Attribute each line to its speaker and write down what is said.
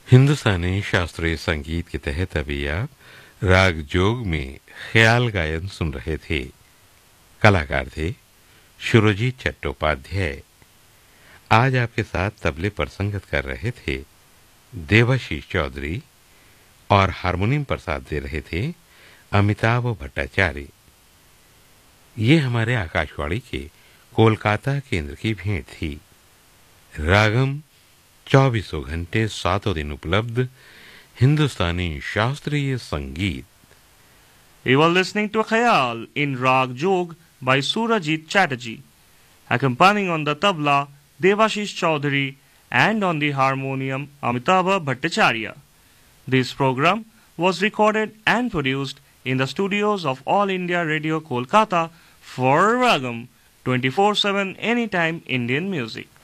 Speaker 1: हिंदुस्तानी शास्त्रीय संगीत के तहत अभी आप राग जोग में ख्याल गायन सुन रहे थे। कलाकार थे सुरजीत चट्टोपाध्याय। आज आपके साथ तबले पर संगत कर रहे थे देवाशीष चौधरी और हारमोनियम पर साथ दे रहे थे अमिताभ भट्टाचार्य। ये हमारे आकाशवाणी के कोलकाता केंद्र की भेंट थी। रागम 24 घंटे 7 दिन उपलब्ध हिंदुस्तानी शास्त्रीय संगीत।
Speaker 2: You are listening to Khayal in Rag Jog by Surajit Chatterjee, accompanying on the tabla Devashish Chaudhary and on the harmonium Amitabha Bhattacharya. This program was recorded and produced in the studios of All India Radio Kolkata for Ragam 24/7 Anytime Indian Music.